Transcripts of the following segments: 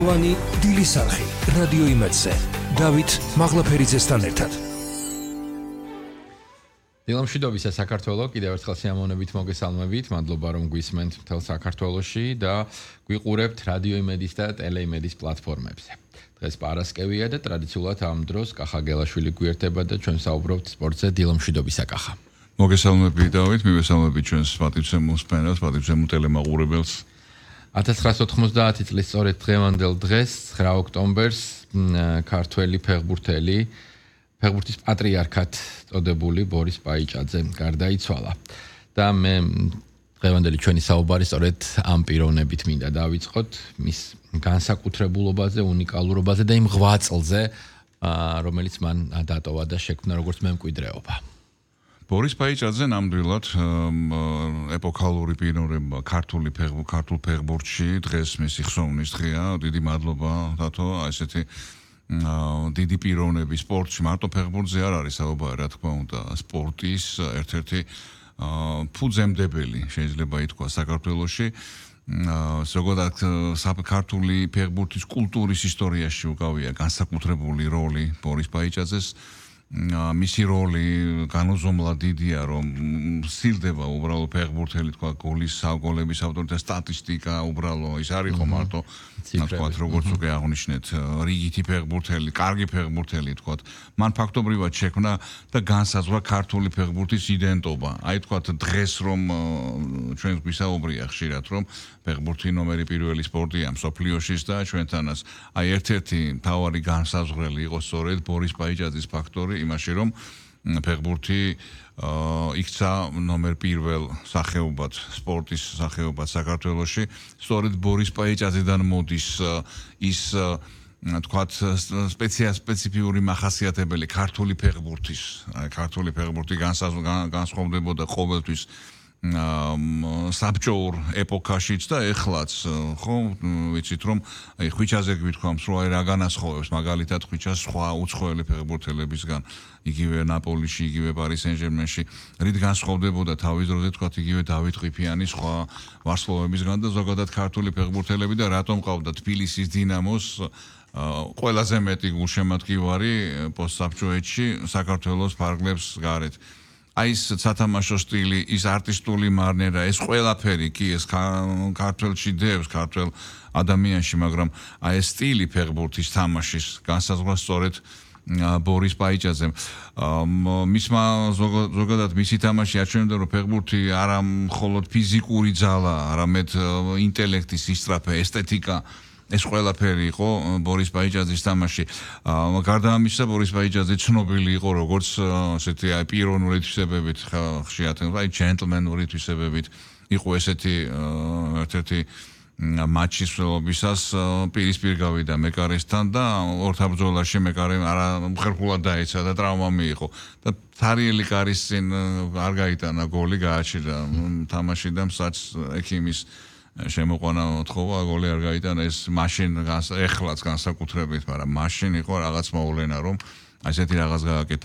ვანი დილის არხი რადიო იმედზე დავით მაღლაფერიძესთან ერთად. დილამშვიდობისა საქართველო, კიდევ ერთხელ სიამოვნებით მოგესალმებით, მადლობა რომ გვისმენთ მთელ საქართველოში და გვიყურებთ რადიო იმედის და ტელეიმედის პლატფორმებზე. დღეს პარასკევია და ტრადიციულად ამ დროს კახა გელაშვილი გვერდება და ჩვენ საუბრობთ სპორტზე. დილამშვიდობისა კახა. მოგესალმებით დავით, მივესალმებით ჩვენს პატივცემულს ფენას, პატივცემულ ტელემაყურებელს. 1990 წლის სწორედ დღევანდელ დღეს 9 ოქტომბერს ქართველი ფეხბურთის პატრიარქად წოდებული ბორის პაიჭაძე გარდაიცვალა. და მე დღევანდელი ჩვენი საუბარი სწორედ ამ პიროვნებით მინდა დავიწყოთ, მის განსაკუთრებულობაზე, უნიკალურობაზე და იმ ღვაწლზე, რომელიც მან დატოვა და შექმნა როგორც მემკვიდრეობა. ბორის პაიჭაძე ნამდვილად ეპოქალური პიროვნება ქართულ ფეხბურთში დღეს მისი ხსოვნის დღეა. დიდი მადლობა დათო, ესეთი დიდი პიროვნები სპორტში, მარტო ფეხბურთზე არ არის საუბარი, რა თქმა უნდა, სპორტის ერთ-ერთი ფუძემდებელი შეიძლება ითქვა საქართველოში. ზოგადად ქართული ფეხბურთის კულტურის ისტორიაში უკავია განსაკუთრებული როლი ბორის პაიჭაძეს. მისი როლი განუზომლად დიდია, რომ სცილდება უბრალოდ ფეხბურთელი თქვა გოლების ავტორთა სტატისტიკა უბრალოდ ის არ იყო მარტო თქვა როგორც უკვე აღნიშნეთ რიგითი ფეხბურთელი, კარგი ფეხბურთელი თქვა. მან ფაქტობრივად შექმნა და განსაზღვრა ქართული ფეხბურთის იდენტობა. აი თქვა დღეს რომ ჩვენ გვისაუბრია ხშირად რომ ფეხბურთი ნომერი პირველი სპორტია მსოფლიოშიც და ჩვენთანაც აი ერთ-ერთი მთავარი განსაზღვრელი იყო სწორედ ბორის პაიჭაძის ფაქტორი იმაში რომ ფეხბურთი იქცა ნომერ პირველ სახეობად, სპორტის სახეობად საქართველოში. სწორედ ბორის პაიჭაძედან მოდის ის თქვათ სპეციფიური მახასიათებელი ქართული ფეხბურთის. ქართული ფეხბურთი განსხვავდებოდა ყოველთვის საბჭოურ ეპოქაშიც და ეხლაც ხო ვიცით რომ აი ხვიჩაზე გვითქვამს რომ აი რა განასხვავებს მაგალითად ხვიჩას სხვა უცხოელი ფეხბურთელებისგან იგივე ნაპოლიში იგივე პარის სენ-ჟერმენში რით განსხვავდებოდა თავის დროზე თქვათ იგივე დავით ყიფიანის სხვა ვარსკვლავებისგან და ზოგადად ქართული ფეხბურთელები და რატომ ყავდა თბილისის დინამოს ყველაზე მეტი გულშემატკივარი პოსტსაბჭოეთში საქართველოს ფარგლებს გარეთ. აი ეს სათამაშო სტილი, ის არტისტული მარნერა, ეს ყველაფერი კი ეს ქართველში დევს, ქართველ ადამიანში, მაგრამ აი ეს სტილი ფეხბურთის თამაშის განსაზღვრა სწორედ ბორის პაიჭაძემ. მისმა ზოგადად მისი თამაში აჩვენებდა, რომ ფეხბურთი არა მხოლოდ ფიზიკური ძალა, არამედ ინტელექტის ისწრაფე, ესთეტიკა ეს ყველაფერი იყო ბორის პაიჭაძის თამაში. გარდა ამისა, ბორის პაიჭაძე ცნობილი იყო როგორც ესეთი აი პიროვნული თვისებებით, ხშირად აი ჯენტლმენური თვისებებით. იყო ესეთი ერთ-ერთი მატჩის მსვლელობისას პირისპირ გავიდა მეკარესთან და ორთაბრძოლაში მეკარე არა ხერხულად დაეცა და ტრავმა მიიღო. და თარიელი კარის წინ არ გაიტანა გოლი, გააჩერდა თამაში და მსაჯს ექიმის შემოყვანა მოთხოვა გოლი არ გაიტანა ეს მაშინ ეხლაც განსაკუთრებით, მაგრამ მაშინ იყო რაღაც მოვლენა რომ ასეთი რაღაც გააკეთა.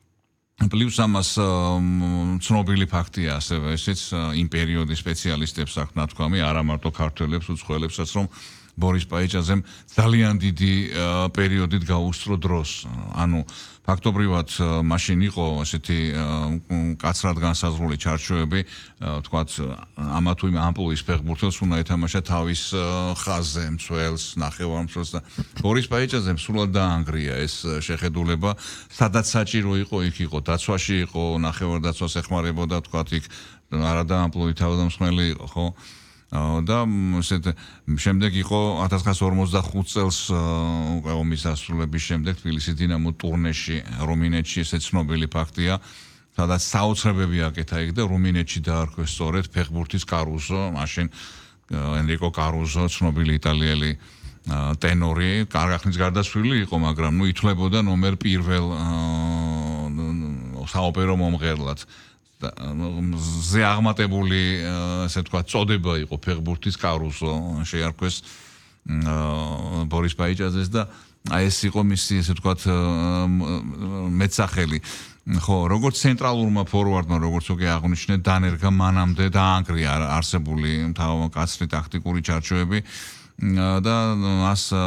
პლუს ამას ცნობილი ფაქტია ასევე ესეც იმ პერიოდის სპეციალისტებს აქვს ნათქვამი, არა მარტო ქართველებს, უცხოელებსაც რომ ბორის პაიჭაძემ ძალიან დიდი პერიოდით გაუსწრო დროს. ანუ ფაქტობრივად მაშინ იყო ასეთი კაცრად განსაზღვრული ჩარჩოები, თქვათ ამა თუ იმ ამპლუის ფეხბურთელს უნდა ეთამაშა თავის ხაზზე, მცველს, ნახევარმცველს და ბორის პაიჭაძემ სრულად დაანგრია ეს შეხედულება, სადაც საჭირო იყო, იქ იყო, დაცვაში იყო, ნახევარდაცვას ეხმარებოდა, თქვათ იქ არა და ამპლუი თავდამსხმელი იყო, ხო? და შემდეგ იყო 1945 წელს ომის დასრულების შემდეგ თბილისის დინამო ტურნეში რუმინეთში, ესეც ცნობილი ფაქტია, სადაც საოცრებები აკეთა იქ და რუმინეთში დაარქვეს სწორედ ფეხბურთის კარუზო, მაშინ ენრიკო კარუზო, ცნობილი იტალიელი ტენორი, კარგ ახნის გარდაცვლილი იყო, მაგრამ ნუ ითვლებოდა ნომერ პირველ საოპერო მომღერლად. ზე აღმატებული ესე თქვა წოდება იყო ფეხბურთის კარუზო შეარქვეს ბორის პაიჭაძეს და აი ეს იყო მისი ესე თქვა მეცახელი. ხო, როგორც ცენტრალურმა ფორვარდმა, როგორც უკვე აღნიშნე, დანერგა მანამდე დაანგრია არსებული მთავარი ტაქტიკური ჩარჩოები და მას